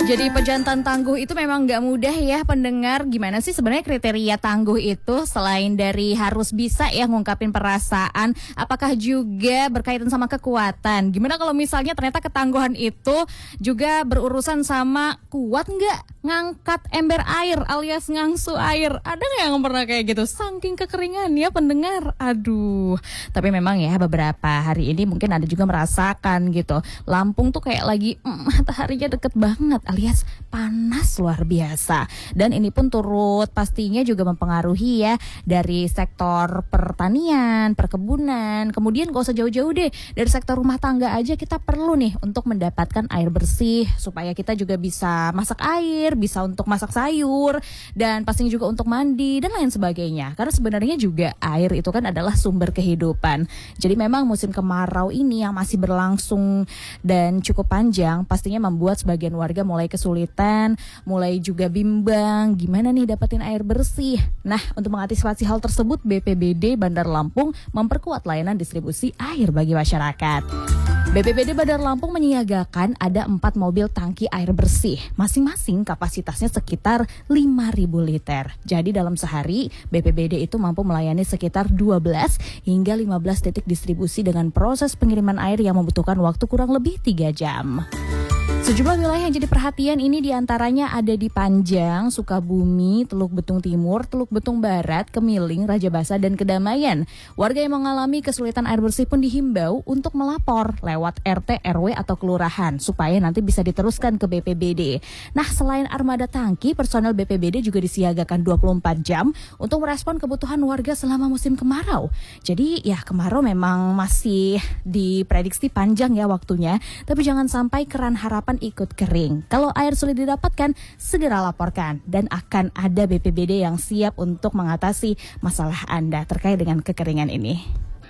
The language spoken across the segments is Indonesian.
Jadi pejantan tangguh itu memang nggak mudah ya pendengar. Gimana sih sebenarnya kriteria tangguh itu? Selain dari harus bisa ya ngungkapin perasaan, apakah juga berkaitan sama kekuatan? Gimana kalau misalnya ternyata ketangguhan itu juga berurusan sama kuat nggak ngangkat ember air alias ngangsu air? Ada nggak yang pernah kayak gitu? Saking kekeringan ya pendengar. Aduh. Tapi memang ya beberapa hari ini mungkin ada juga merasakan gitu. Lampung tuh kayak lagi mataharinya deket banget alias panas luar biasa. Dan ini pun turut pastinya juga mempengaruhi ya dari sektor pertanian, perkebunan. Kemudian gak usah jauh-jauh deh, dari sektor rumah tangga aja kita perlu nih untuk mendapatkan air bersih supaya kita juga bisa masak air, bisa untuk masak sayur, dan pastinya juga untuk mandi dan lain sebagainya. Karena sebenarnya juga air itu kan adalah sumber kehidupan. Jadi memang musim kemarau ini yang masih berlangsung dan cukup panjang pastinya membuat sebagian warga mulai kesulitan, mulai juga bimbang gimana nih dapetin air bersih. Nah, untuk mengantisipasi hal tersebut, BPBD Bandar Lampung memperkuat layanan distribusi air bagi masyarakat. BPBD Bandar Lampung menyiagakan ada 4 mobil tangki air bersih. Masing-masing kapasitasnya sekitar 5.000 liter. Jadi dalam sehari, BPBD itu mampu melayani sekitar 12 hingga 15 titik distribusi dengan proses pengiriman air yang membutuhkan waktu kurang lebih 3 jam. Sejumlah wilayah yang jadi perhatian ini diantaranya ada di Panjang, Sukabumi, Teluk Betung Timur, Teluk Betung Barat, Kemiling, Raja Basa, dan Kedamaian. Warga yang mengalami kesulitan air bersih pun dihimbau untuk melapor lewat RT, RW, atau kelurahan supaya nanti bisa diteruskan ke BPBD. Nah, selain armada tangki, personel BPBD juga disiagakan 24 jam untuk merespon kebutuhan warga selama musim kemarau. Jadi ya kemarau memang masih diprediksi panjang ya waktunya, tapi jangan sampai keran harapan ikut kering. Kalau air sulit didapatkan, segera laporkan dan akan ada BPBD yang siap untuk mengatasi masalah Anda terkait dengan kekeringan ini.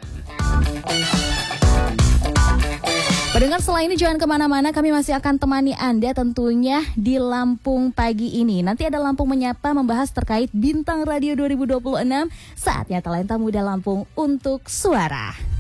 Pendengar, setelah ini jangan kemana-mana, kami masih akan temani Anda tentunya di Lampung pagi ini. Nanti ada Lampung Menyapa membahas terkait Bintang Radio 2026, saatnya talenta muda Lampung untuk suara.